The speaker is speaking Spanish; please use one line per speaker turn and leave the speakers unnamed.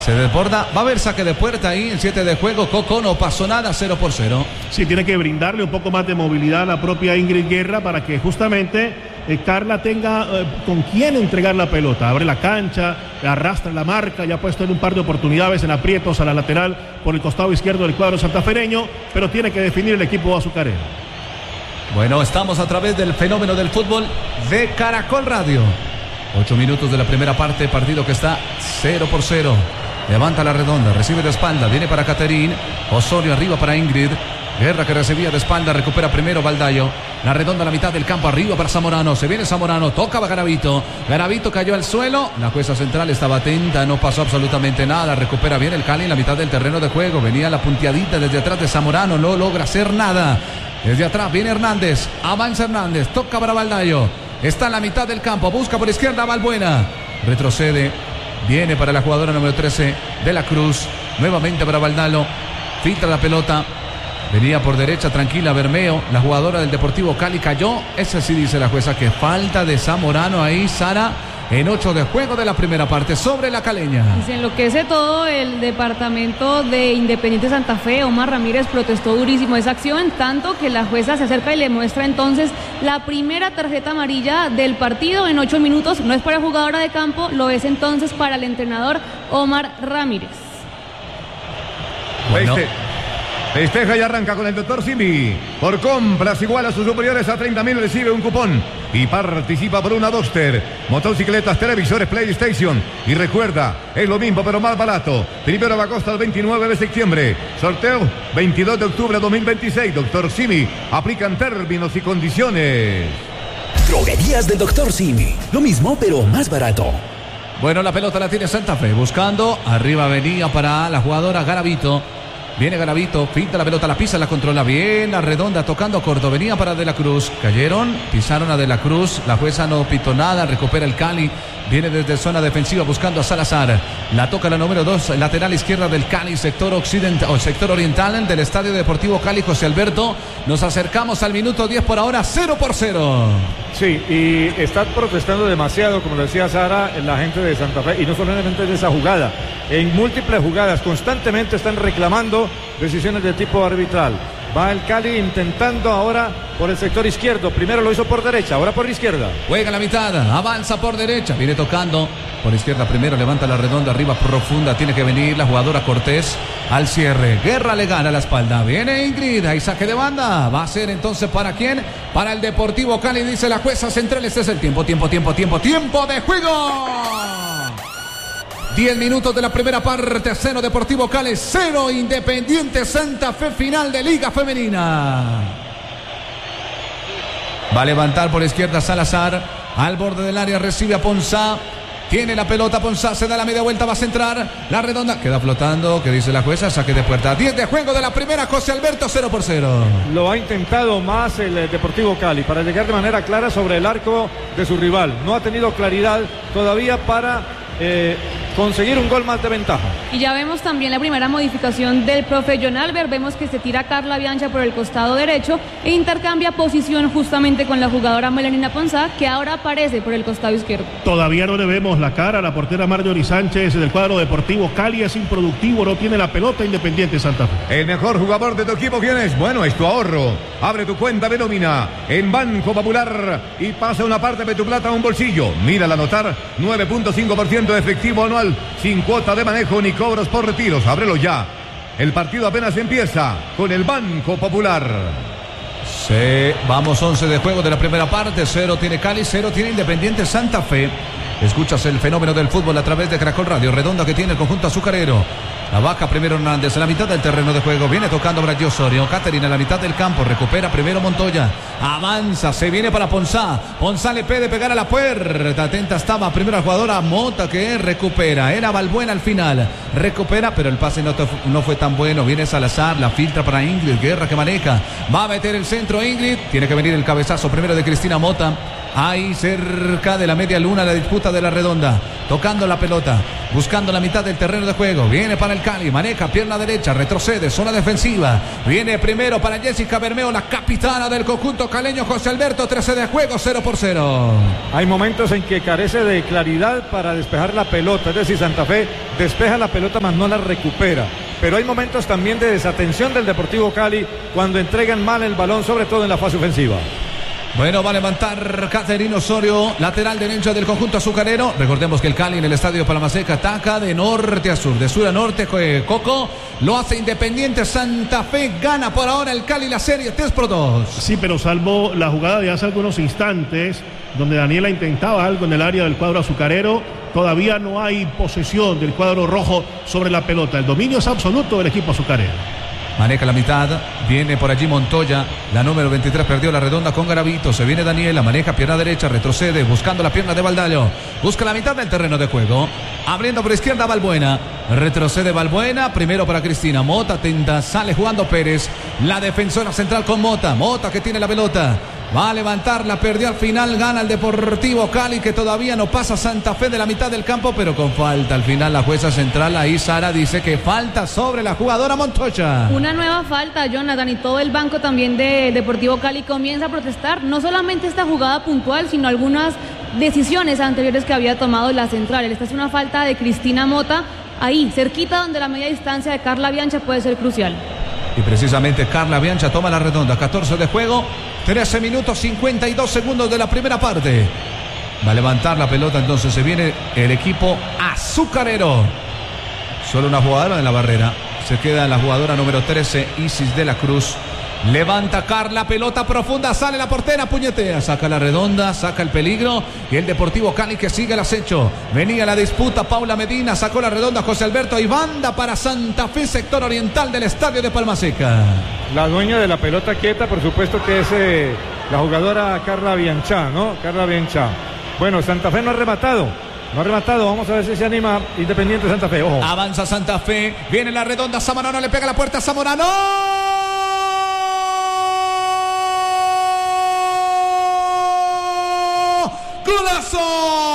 Se desborda, va a haber saque de puerta ahí en 7 de juego. Coco, no pasó nada, 0-0.
Sí, tiene que brindarle un poco más de movilidad a la propia Ingrid Guerra para que justamente Carla tenga con quién entregar la pelota. Abre la cancha, arrastra la marca, ya ha puesto en un par de oportunidades en aprietos a la lateral por el costado izquierdo del cuadro santafereño, pero tiene que definir el equipo azucarero.
Bueno, estamos a través del fenómeno del fútbol de Caracol Radio. 8 minutos de la primera parte, partido que está 0-0. Levanta la redonda, recibe de espalda, viene para Caterín, Osorio arriba para Ingrid, Guerra que recibía de espalda, recupera primero Baldayo, la redonda a la mitad del campo, arriba para Zamorano, se viene Zamorano, toca a Garavito, Garavito cayó al suelo, la jueza central estaba atenta, no pasó absolutamente nada, recupera bien el Cali en la mitad del terreno de juego, venía la punteadita desde atrás de Zamorano, no logra hacer nada, desde atrás viene Hernández, avanza Hernández, toca para Baldayo, está en la mitad del campo, busca por izquierda, Valbuena, retrocede. Viene para la jugadora número 13 de la Cruz. Nuevamente para Valdalo. Filtra la pelota. Venía por derecha tranquila Bermeo. La jugadora del Deportivo Cali cayó. Esa sí dice la jueza que falta de Zamorano ahí. Sara en 8 de juego de la primera parte sobre la caleña.
Y se enloquece todo el departamento de Independiente Santa Fe. Omar Ramírez protestó durísimo esa acción, tanto que la jueza se acerca y le muestra entonces la primera tarjeta amarilla del partido en 8 minutos. No es para la jugadora de campo, lo es entonces para el entrenador Omar Ramírez.
Bueno. Festeja y arranca con el doctor Simi. Por compras igual a sus superiores a 30.000 recibe un cupón y participa por una Duster, motocicletas, televisores, PlayStation. Y recuerda, es lo mismo pero más barato. Primero va a costar el 29 de septiembre. Sorteo 22 de octubre de 2026. Doctor Simi, aplican términos y condiciones.
Droguerías del doctor Simi. Lo mismo pero más barato.
Bueno, la pelota la tiene Santa Fe. Buscando, arriba venía para la jugadora Garavito. Viene Garavito, pinta la pelota, la pisa, la controla bien, la redonda tocando corto, venía para De la Cruz, cayeron, pisaron a De la Cruz, la jueza no pitó nada, recupera el Cali, viene desde zona defensiva buscando a Salazar, la toca la número 2, lateral izquierda del Cali, sector occidental o sector oriental del Estadio Deportivo Cali. José Alberto, nos acercamos al minuto 10 por ahora, 0-0.
Sí, y está protestando demasiado, como decía Sara, la gente de Santa Fe, y no solamente de esa jugada, en múltiples jugadas, constantemente están reclamando decisiones de tipo arbitral. Va el Cali intentando ahora por el sector izquierdo. Primero lo hizo por derecha, ahora por izquierda.
Juega la mitad, avanza por derecha, viene tocando por izquierda primero, levanta la redonda arriba profunda, tiene que venir la jugadora Cortés al cierre. Guerra le gana la espalda, viene Ingrid, hay saque de banda, va a ser entonces ¿para quién? Para el Deportivo Cali, dice la jueza central. Este es el tiempo de juego. 10 minutos de la primera parte, 0 Deportivo Cali, 0 Independiente Santa Fe, final de Liga Femenina. Va a levantar por izquierda Salazar, al borde del área recibe a Ponzá, tiene la pelota Ponzá, se da la media vuelta, va a centrar, la redonda, queda flotando, que dice la jueza, saque de puerta. 10 de juego de la primera, José Alberto, 0-0.
Lo ha intentado más el Deportivo Cali para llegar de manera clara sobre el arco de su rival. No ha tenido claridad todavía para conseguir un gol más de ventaja.
Y ya vemos también la primera modificación del profe John Albert. Vemos que se tira Carla Biancha por el costado derecho e intercambia posición justamente con la jugadora Melanina Ponzá, que ahora aparece por el costado izquierdo.
Todavía no le vemos la cara a la portera Marjorie Sánchez del cuadro Deportivo Cali. Es improductivo, no tiene la pelota. Independiente Santa Fe.
El mejor jugador de tu equipo, ¿quién es? Bueno, es tu ahorro. Abre tu cuenta de nómina en Banco Popular y pasa una parte de tu plata a un bolsillo. Mírala anotar, 9.5% de efectivo anual, sin cuota de manejo ni cobros por retiros. Ábrelo ya. El partido apenas empieza con el Banco Popular.
Sí, vamos, 11 de juego de la primera parte. 0 tiene Cali, 0 tiene Independiente Santa Fe. Escuchas el fenómeno del fútbol a través de Caracol Radio. Redonda que tiene el conjunto azucarero. La baja primero Hernández en la mitad del terreno de juego. Viene tocando Brayo Osorio. Caterina en la mitad del campo. Recupera primero Montoya. Avanza. Se viene para Ponzá. Ponzá le pide pegar a la puerta. Atenta estaba primero la jugadora Mota que recupera. Era Valbuena al final. Recupera, pero el pase no fue tan bueno. Viene Salazar. La filtra para Ingrid. Guerra que maneja. Va a meter el centro Ingrid. Tiene que venir el cabezazo primero de Cristina Mota. Ahí cerca de la media luna la disputa de la redonda. Tocando la pelota. Buscando la mitad del terreno de juego. Viene para el Cali. Maneja pierna derecha. Retrocede. Zona defensiva. Viene primero para Jessica Bermeo, la capitana del conjunto caleño. José Alberto, 13 de juego, 0-0.
Hay momentos en que carece de claridad para despejar la pelota. Es decir, Santa Fe despeja la pelota, mas no la recupera. Pero hay momentos también de desatención del Deportivo Cali cuando entregan mal el balón, sobre todo en la fase ofensiva.
Bueno, va a levantar Caterino Osorio, lateral derecho del conjunto azucarero. Recordemos que el Cali en el estadio Palmaseca ataca de norte a sur, de sur a norte. Coco lo hace Independiente Santa Fe. Gana por ahora el Cali la serie 3-2.
Sí, pero salvo la jugada de hace algunos instantes, donde Daniela intentaba algo en el área del cuadro azucarero, todavía no hay posesión del cuadro rojo sobre la pelota. El dominio es absoluto del equipo azucarero.
Maneja la mitad, viene por allí Montoya, la número 23 perdió la redonda con Garavito, se viene Daniela, maneja pierna derecha, retrocede, buscando la pierna de Valdallo, busca la mitad del terreno de juego, abriendo por izquierda Balbuena, retrocede Balbuena, primero para Cristina, Mota tenta, sale jugando Pérez, la defensora central con Mota que tiene la pelota, va a levantarla, perdió al final, gana el Deportivo Cali, que todavía no pasa Santa Fe de la mitad del campo, pero con falta. Al final la jueza central, ahí Sara dice que falta sobre la jugadora Montoya.
Una nueva falta, Jonathan, y todo el banco también de Deportivo Cali comienza a protestar, no solamente esta jugada puntual, sino algunas decisiones anteriores que había tomado la central. Esta es una falta de Cristina Mota, ahí, cerquita donde la media distancia de Carla Biancha puede ser crucial.
Y precisamente Carla Biancha toma la redonda, 14 de juego, 13 minutos 52 segundos de la primera parte. Va a levantar la pelota, entonces se viene el equipo azucarero. Solo una jugadora en la barrera. Se queda la jugadora número 13, Isis de la Cruz. Levanta Carla, pelota profunda, sale la portera, puñetea, saca la redonda, saca el peligro. Y el Deportivo Cali que sigue el acecho. Venía la disputa, Paula Medina sacó la redonda, José Alberto, y banda para Santa Fe, sector oriental del estadio de Palmaseca.
La dueña de la pelota quieta, por supuesto que es la jugadora Carla Biancha, ¿no? Carla Biancha. Bueno, Santa Fe no ha rematado. Vamos a ver si se anima Independiente Santa Fe. Ojo.
Avanza Santa Fe, viene la redonda, Zamorano le pega la puerta, Zamorano. ¡Golazo!